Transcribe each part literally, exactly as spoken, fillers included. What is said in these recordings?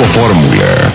Fórmula.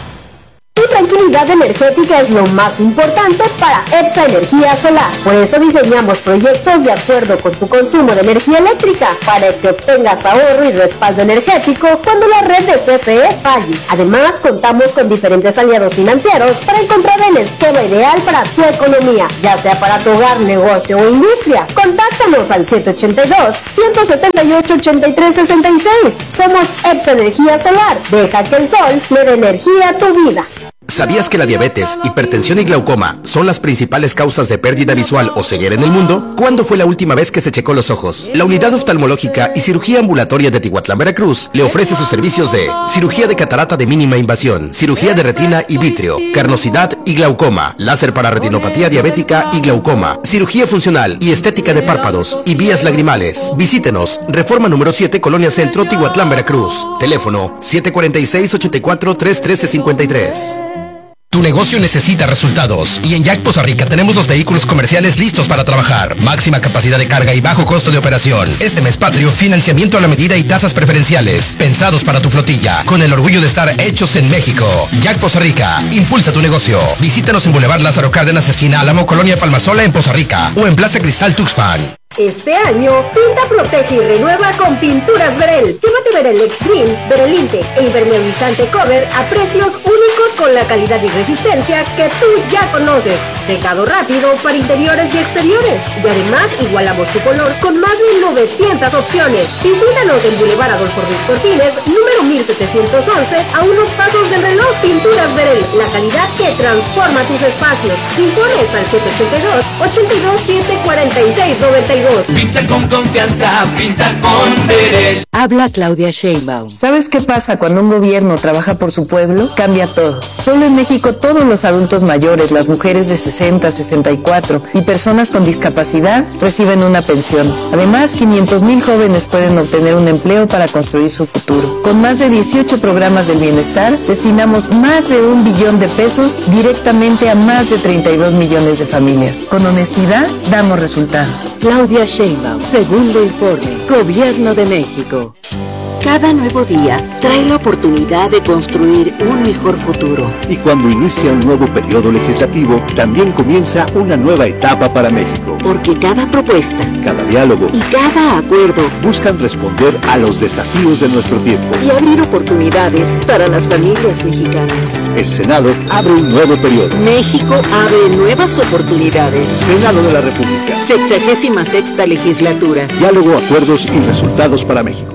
Tu tranquilidad energética es lo más importante para EPSA Energía Solar. Por eso diseñamos proyectos de acuerdo con tu consumo de energía eléctrica, para que obtengas ahorro y respaldo energético cuando la red de C F E falle. Además, contamos con diferentes aliados financieros para encontrar el esquema ideal para tu economía, ya sea para tu hogar, negocio o industria. Contáctanos al siete ocho dos, uno siete ocho, ocho tres seis seis. Somos EPSA Energía Solar. Deja que el sol le dé energía a tu vida. ¿Sabías que la diabetes, hipertensión y glaucoma son las principales causas de pérdida visual o ceguera en el mundo? ¿Cuándo fue la última vez que se checó los ojos? La Unidad Oftalmológica y Cirugía Ambulatoria de Tihuatlán, Veracruz, le ofrece sus servicios de cirugía de catarata de mínima invasión, cirugía de retina y vítreo, carnosidad y glaucoma, láser para retinopatía diabética y glaucoma, cirugía funcional y estética de párpados y vías lagrimales. Visítenos, Reforma número siete, Colonia Centro, Tihuatlán, Veracruz. Teléfono siete cuatro seis, ocho cuatro, tres uno tres cinco tres. Tu negocio necesita resultados y en Jack Poza Rica tenemos los vehículos comerciales listos para trabajar. Máxima capacidad de carga y bajo costo de operación. Este mes patrio, financiamiento a la medida y tasas preferenciales, pensados para tu flotilla, con el orgullo de estar hechos en México. Jack Poza Rica, impulsa tu negocio. Visítanos en Boulevard Lázaro Cárdenas, esquina Álamo, Colonia Palmasola, en Poza Rica, o en Plaza Cristal Tuxpan. Este año, pinta, protege y renueva con Pinturas Verel. Llévate Verel X Green, Verelinte e impermeabilizante cover a precios únicos con la calidad y resistencia que tú ya conoces. Secado rápido para interiores y exteriores. Y además igualamos tu color con más de novecientas opciones. Visítanos en Boulevard Adolfo Ruiz Cortines, número mil setecientos once, a unos pasos del reloj. Pinturas Verel, la calidad que transforma tus espacios. Informes al siete ocho dos, ocho dos siete, cuatro seis nueve dos. Pinta con confianza, pinta con Verel. Habla Claudia Sheinbaum. ¿Sabes qué pasa cuando un gobierno trabaja por su pueblo? Cambia todo. Solo en México todos los adultos mayores, las mujeres de sesenta, sesenta y cuatro y personas con discapacidad reciben una pensión. Además, quinientos mil jóvenes pueden obtener un empleo para construir su futuro. Con más de dieciocho programas del bienestar, destinamos más de un billón de pesos directamente a más de treinta y dos millones de familias. Con honestidad, damos resultados. Claudia Sheinbaum, segundo informe, Gobierno de México. Cada nuevo día trae la oportunidad de construir un mejor futuro. Y cuando inicia un nuevo periodo legislativo, también comienza una nueva etapa para México. Porque cada propuesta, cada diálogo y cada acuerdo buscan responder a los desafíos de nuestro tiempo y abrir oportunidades para las familias mexicanas. El Senado abre un nuevo periodo. México abre nuevas oportunidades. Senado de la República. Sexagésima sexta legislatura. Diálogo, acuerdos y resultados para México.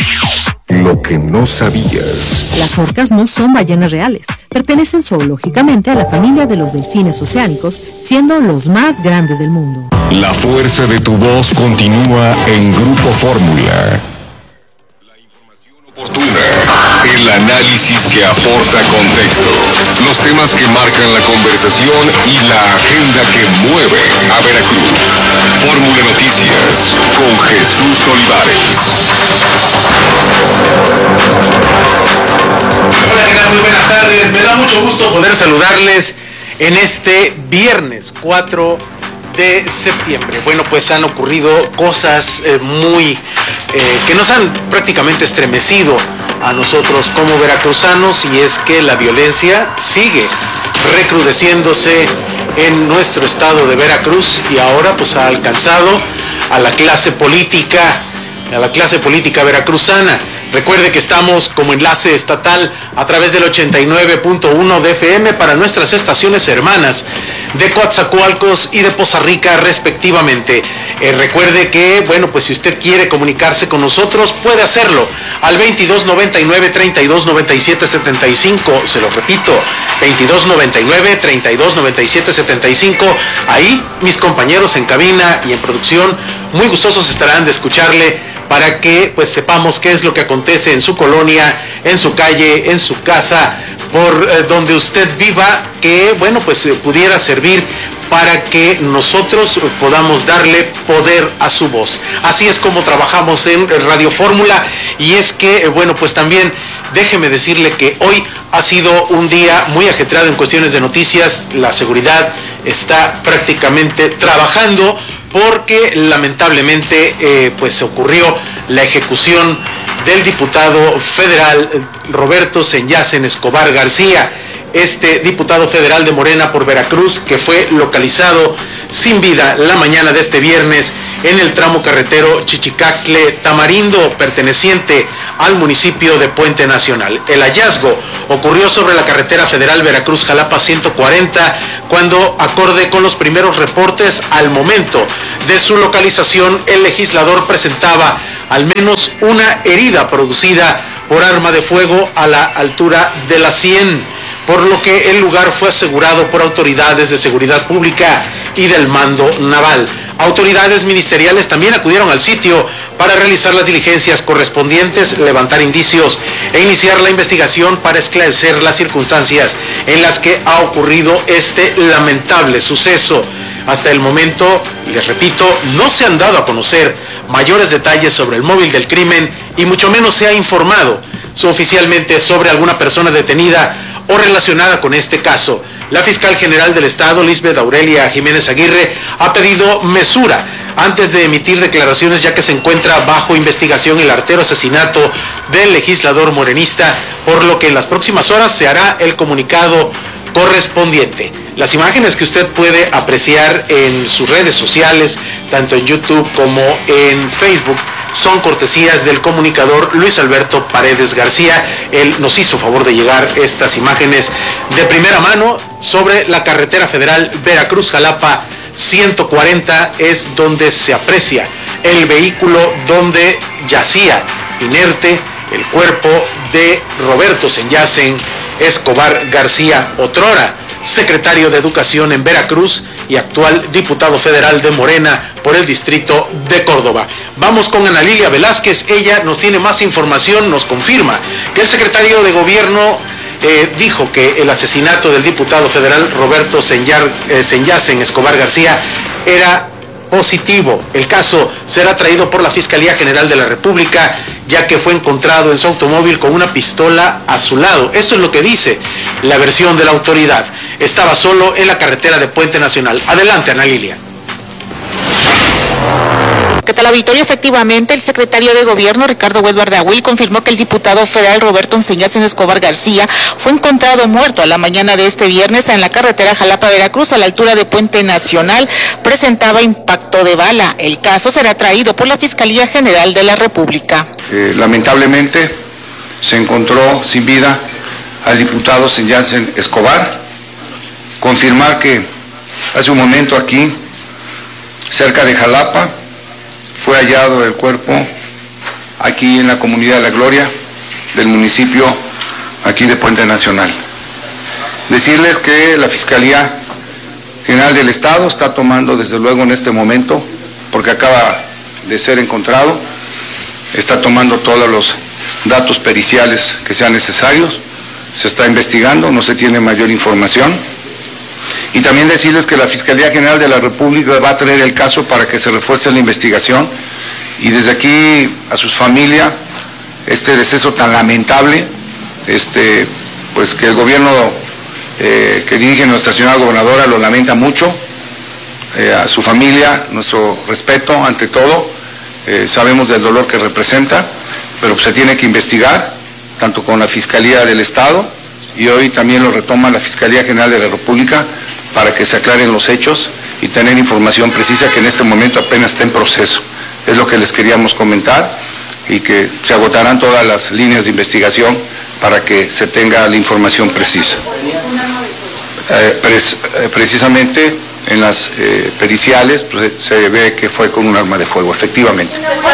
Lo que no sabías. Las orcas no son ballenas reales. Pertenecen zoológicamente a la familia de los delfines oceánicos, siendo los más grandes del mundo. La fuerza de tu voz continúa en Grupo Fórmula. La información oportuna, el análisis que aporta contexto, los temas que marcan la conversación y la agenda que mueve a Veracruz. Fórmula Noticias con Jesús Olivares. Hola, ¿qué tal? Muy buenas tardes. Me da mucho gusto poder saludarles en este viernes cuatro de septiembre. Bueno, pues han ocurrido cosas eh, muy eh, que nos han prácticamente estremecido a nosotros como veracruzanos, y es que la violencia sigue recrudeciéndose en nuestro estado de Veracruz, y ahora pues ha alcanzado a la clase política, a la clase política veracruzana. Recuerde que estamos como enlace estatal a través del ochenta y nueve punto uno de F M para nuestras estaciones hermanas de Coatzacoalcos y de Poza Rica respectivamente. Eh, recuerde que, bueno, pues si usted quiere comunicarse con nosotros, puede hacerlo al veintidós noventa y nueve, treinta y dos noventa y siete, setenta y cinco. Se lo repito, veintidós noventa y nueve, treinta y dos noventa y siete, setenta y cinco. Ahí mis compañeros en cabina y en producción muy gustosos estarán de escucharle, para que pues sepamos qué es lo que acontece en su colonia, en su calle, en su casa, por eh, donde usted viva, que bueno pues eh, pudiera servir para que nosotros podamos darle poder a su voz. Así es como trabajamos en Radio Fórmula, y es que eh, bueno pues también déjeme decirle que hoy ha sido un día muy ajetreado en cuestiones de noticias. La seguridad está prácticamente trabajando, porque lamentablemente eh, pues ocurrió la ejecución del diputado federal Roberto Senyacen Escobar García, este diputado federal de Morena por Veracruz, que fue localizado sin vida la mañana de este viernes en el tramo carretero Chichicaxtle-Tamarindo, perteneciente al municipio de Puente Nacional. El hallazgo ocurrió sobre la carretera federal Veracruz-Jalapa ciento cuarenta, cuando, acorde con los primeros reportes, al momento de su localización, el legislador presentaba al menos una herida producida por arma de fuego a la altura de la sien, por lo que el lugar fue asegurado por autoridades de seguridad pública y del mando naval. Autoridades ministeriales también acudieron al sitio para realizar las diligencias correspondientes, levantar indicios e iniciar la investigación para esclarecer las circunstancias en las que ha ocurrido este lamentable suceso. Hasta el momento, les repito, no se han dado a conocer mayores detalles sobre el móvil del crimen y mucho menos se ha informado oficialmente sobre alguna persona detenida o relacionada con este caso. La fiscal general del Estado, Lisbeth Aurelia Jiménez Aguirre, ha pedido mesura antes de emitir declaraciones, ya que se encuentra bajo investigación el artero asesinato del legislador morenista, por lo que en las próximas horas se hará el comunicado correspondiente. Las imágenes que usted puede apreciar en sus redes sociales, tanto en YouTube como en Facebook, son cortesías del comunicador Luis Alberto Paredes García. Él nos hizo favor de llegar estas imágenes de primera mano sobre la carretera federal Veracruz-Jalapa ciento cuarenta, es donde se aprecia el vehículo donde yacía inerte el cuerpo de Roberto Senyacen Escobar García, otrora secretario de Educación en Veracruz y actual diputado federal de Morena por el distrito de Córdoba. Vamos con Ana Lilia Velázquez, ella nos tiene más información, nos confirma que el secretario de Gobierno eh, dijo que el asesinato del diputado federal Roberto Senyar, eh, Senyacen Escobar García era positivo. El caso será traído por la Fiscalía General de la República, ya que fue encontrado en su automóvil con una pistola a su lado. Esto es lo que dice la versión de la autoridad. Estaba solo en la carretera de Puente Nacional. Adelante, Ana Lilia. ¿Qué tal, auditorio? Efectivamente, el secretario de Gobierno, Ricardo Huelva Ahuil, confirmó que el diputado federal Roberto Senyacen Escobar García fue encontrado muerto a la mañana de este viernes en la carretera Jalapa-Veracruz, a la altura de Puente Nacional. Presentaba impacto de bala. El caso será traído por la Fiscalía General de la República. Eh, lamentablemente, se encontró sin vida al diputado Senyacen Escobar. Confirmar que hace un momento aquí, cerca de Jalapa, fue hallado el cuerpo aquí en la comunidad de La Gloria del municipio aquí de Puente Nacional. Decirles que la Fiscalía General del Estado está tomando desde luego en este momento, porque acaba de ser encontrado, está tomando todos los datos periciales que sean necesarios, se está investigando, no se tiene mayor información. Y también decirles que la Fiscalía General de la República va a traer el caso para que se refuerce la investigación, y desde aquí a sus familias, este deceso tan lamentable, este, pues que el gobierno eh, que dirige nuestra señora gobernadora lo lamenta mucho, eh, a su familia nuestro respeto ante todo, eh, sabemos del dolor que representa, pero pues se tiene que investigar, tanto con la Fiscalía del Estado, y hoy también lo retoma la Fiscalía General de la República, para que se aclaren los hechos y tener información precisa que en este momento apenas está en proceso. Es lo que les queríamos comentar, y que se agotarán todas las líneas de investigación para que se tenga la información precisa. Eh, pres, eh, precisamente en las eh, periciales pues, se ve que fue con un arma de fuego, efectivamente.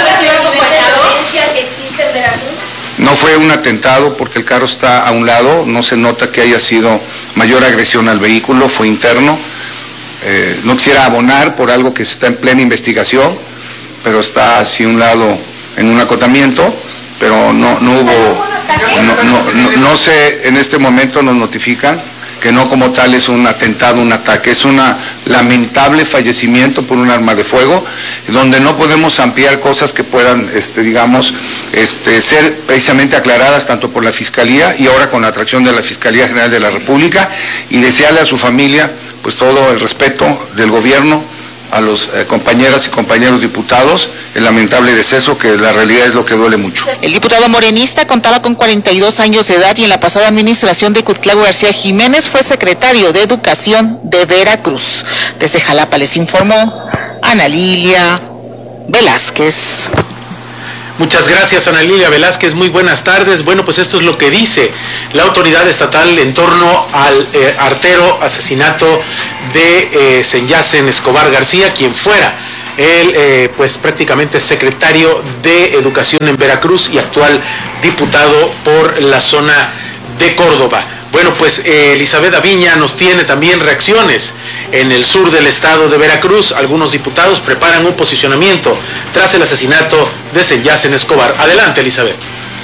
No fue un atentado porque el carro está a un lado, no se nota que haya sido mayor agresión al vehículo, fue interno. Eh, no quisiera abonar por algo que está en plena investigación, pero está hacia un lado en un acotamiento, pero no, no hubo, no, no, no, no sé, en este momento nos notifican que no como tal es un atentado, un ataque, es un lamentable fallecimiento por un arma de fuego, donde no podemos ampliar cosas que puedan, este, digamos, este, ser precisamente aclaradas tanto por la Fiscalía y ahora con la atracción de la Fiscalía General de la República, y desearle a su familia pues todo el respeto del gobierno a los eh, compañeras y compañeros diputados el lamentable deceso, que la realidad es lo que duele mucho. El diputado morenista contaba con cuarenta y dos años de edad y en la pasada administración de Cuitlagua García Jiménez fue secretario de Educación de Veracruz. Desde Jalapa les informó Ana Lilia Velázquez. Muchas gracias, Ana Lilia Velázquez, muy buenas tardes. Bueno, pues esto es lo que dice la autoridad estatal en torno al eh, artero asesinato de eh, Senyacen Escobar García, quien fuera el eh, pues prácticamente secretario de Educación en Veracruz y actual diputado por la zona de Córdoba. Bueno, pues eh, Elizabeth Aviña nos tiene también reacciones en el sur del estado de Veracruz. Algunos diputados preparan un posicionamiento tras el asesinato de Senyacen Escobar. Adelante, Elizabeth.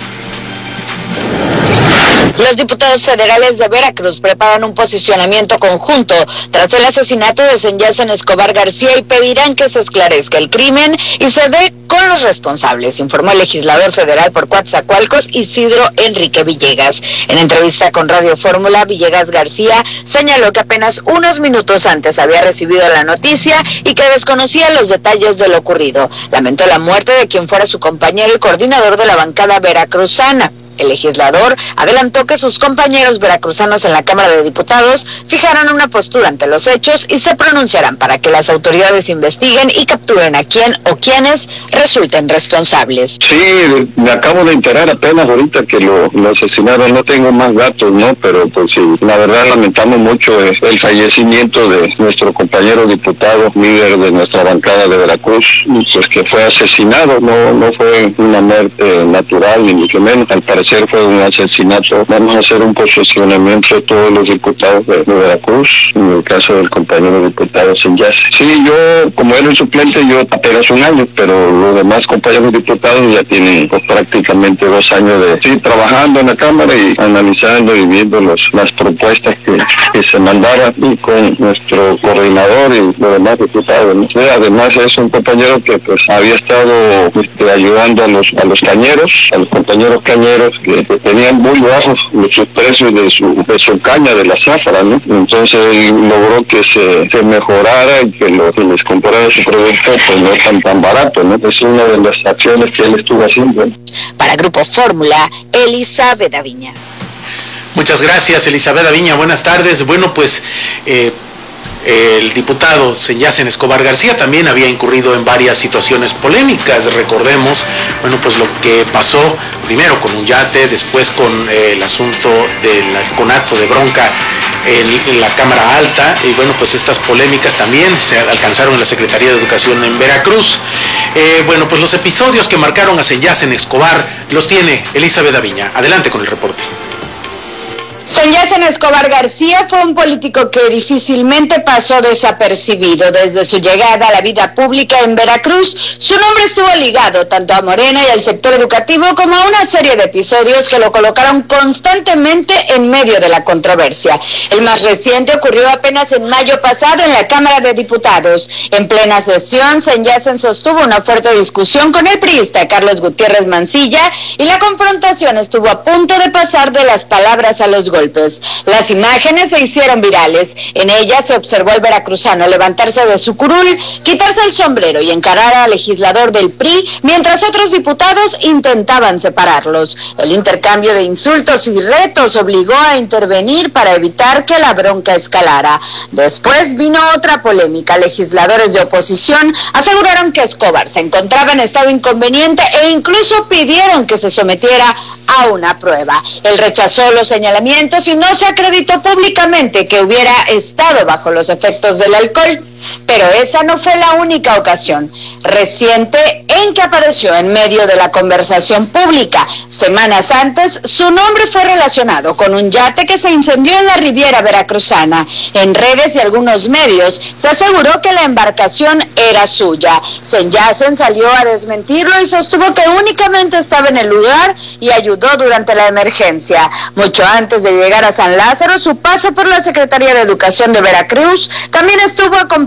Los diputados federales de Veracruz preparan un posicionamiento conjunto tras el asesinato de Senyacen Escobar García y pedirán que se esclarezca el crimen y se dé con los responsables, informó el legislador federal por Coatzacoalcos, Isidro Enrique Villegas. En entrevista con Radio Fórmula, Villegas García señaló que apenas unos minutos antes había recibido la noticia y que desconocía los detalles de lo ocurrido. Lamentó la muerte de quien fuera su compañero y coordinador de la bancada veracruzana. El legislador adelantó que sus compañeros veracruzanos en la Cámara de Diputados fijarán una postura ante los hechos y se pronunciarán para que las autoridades investiguen y capturen a quien o quienes resulten responsables. Sí, me acabo de enterar apenas ahorita que lo, lo asesinaron, no tengo más datos, ¿no? Pero pues sí, la verdad lamentamos mucho el fallecimiento de nuestro compañero diputado, líder de nuestra bancada de Veracruz, pues que fue asesinado, no, no fue una muerte natural ni mucho menos, al parecer fue un asesinato. Vamos a hacer un posicionamiento de todos los diputados de, de Veracruz, en el caso del compañero diputado Senyacen. Sí, yo, como era el suplente, yo apenas un año, pero los demás compañeros diputados ya tienen pues, prácticamente dos años de sí, trabajando en la Cámara y analizando y viendo los, las propuestas que, que se mandaran y con nuestro coordinador y los demás diputados, ¿no? Sí, además es un compañero que pues había estado este, ayudando a los a los cañeros, a los compañeros cañeros que, que tenían muy bajos los precios de su, de su caña, de la zafra, ¿no? Entonces él logró que se, se mejorara y que, lo, que les comprara su producto pues no tan tan barato, ¿no? Es una de las acciones que él estuvo haciendo. Para Grupo Fórmula, Elizabeth Aviña. Muchas gracias, Elizabeth Aviña, buenas tardes. Bueno, pues eh, el diputado Senyacen Escobar García también había incurrido en varias situaciones polémicas. Recordemos, bueno, pues lo que pasó primero con un yate, después con eh, el asunto del conato de bronca en, en la Cámara Alta, y bueno, pues estas polémicas también se alcanzaron en la Secretaría de Educación en Veracruz. Eh, bueno, pues los episodios que marcaron a Senyacen Escobar los tiene Elizabeth Aviña. Adelante con el reporte. Senyacen Escobar García fue un político que difícilmente pasó desapercibido. Desde su llegada a la vida pública en Veracruz, su nombre estuvo ligado tanto a Morena y al sector educativo como a una serie de episodios que lo colocaron constantemente en medio de la controversia. El más reciente ocurrió apenas en mayo pasado en la Cámara de Diputados. En plena sesión, Senyacen sostuvo una fuerte discusión con el priista Carlos Gutiérrez Mancilla y la confrontación estuvo a punto de pasar de las palabras a los golpes. Las imágenes se hicieron virales. En ellas se observó al veracruzano levantarse de su curul, quitarse el sombrero y encarar al legislador del P R I, mientras otros diputados intentaban separarlos. El intercambio de insultos y retos obligó a intervenir para evitar que la bronca escalara. Después vino otra polémica. Legisladores de oposición aseguraron que Escobar se encontraba en estado inconveniente e incluso pidieron que se sometiera a una prueba. Él rechazó los señalamientos y no se acreditó públicamente que hubiera estado bajo los efectos del alcohol. Pero esa no fue la única ocasión reciente en que apareció en medio de la conversación pública. Semanas antes, su nombre fue relacionado con un yate que se incendió en la Riviera Veracruzana. En redes y algunos medios se aseguró que la embarcación era suya. Senyacen salió a desmentirlo y sostuvo que únicamente estaba en el lugar y ayudó durante la emergencia. Mucho antes de llegar a San Lázaro, su paso por la Secretaría de Educación de Veracruz también estuvo acompañado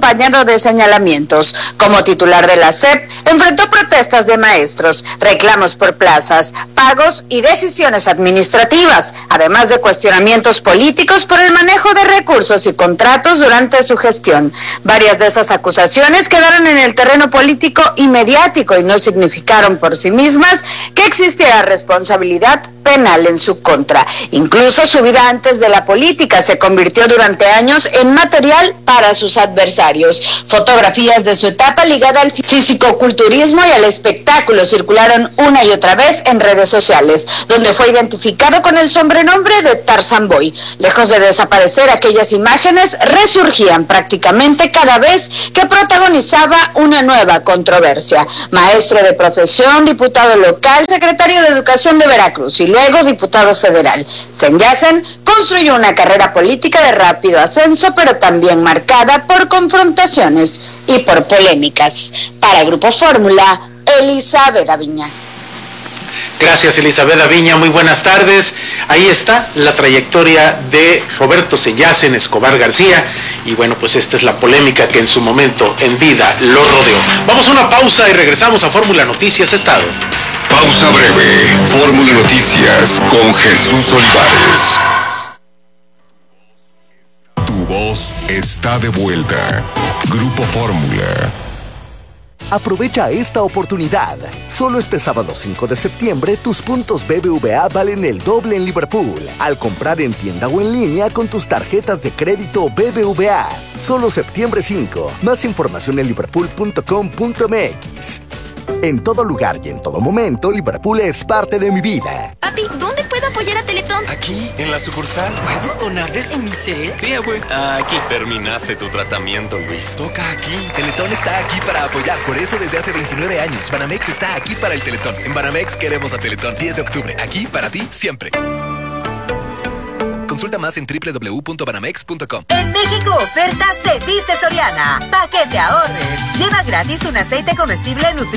acompañado de señalamientos. Como titular de la S E P, enfrentó protestas de maestros, reclamos por plazas, pagos y decisiones administrativas, además de cuestionamientos políticos por el manejo de recursos y contratos durante su gestión. Varias de estas acusaciones quedaron en el terreno político y mediático y no significaron por sí mismas que existiera responsabilidad penal en su contra. Incluso su vida antes de la política se convirtió durante años en material para sus adversarios. Fotografías de su etapa ligada al fisicoculturismo y al espectáculo circularon una y otra vez en redes sociales, donde fue identificado con el sobrenombre de Tarzan Boy. Lejos de desaparecer, aquellas imágenes resurgían prácticamente cada vez que protagonizaba una nueva controversia. Maestro de profesión, diputado local, secretario de Educación de Veracruz y luego diputado federal, Sanyasen construyó una carrera política de rápido ascenso, pero también marcada por confrontaciones y por polémicas. Para Grupo Fórmula, Elizabeth Aviña. Gracias, Elizabeth Aviña, muy buenas tardes. Ahí está la trayectoria de Roberto Sanyasen Escobar García, y bueno, pues esta es la polémica que en su momento en vida lo rodeó. Vamos a una pausa y regresamos a Fórmula Noticias Estado. Pausa breve. Fórmula Noticias con Jesús Olivares. Tu voz está de vuelta. Grupo Fórmula. Aprovecha esta oportunidad. Solo este sábado cinco de septiembre, tus puntos B B V A valen el doble en Liverpool al comprar en tienda o en línea con tus tarjetas de crédito B B V A. Solo septiembre cinco. Más información en liverpool punto com punto m x. En todo lugar y en todo momento, Liverpool es parte de mi vida. Papi, ¿dónde puedo apoyar a Teletón? Aquí, en la sucursal. ¿Puedo donar desde mi cel? Sí, abue. Aquí. Terminaste tu tratamiento, Luis. Toca aquí. Teletón está aquí para apoyar. Por eso desde hace veintinueve años, Banamex está aquí para el Teletón. En Banamex queremos a Teletón. diez de octubre. Aquí para ti, siempre. Consulta más en doble u doble u doble u punto banamex punto com. En México, ofertas se dice Soriana. Pa' que te ahorres. Lleva gratis un aceite comestible nutritivo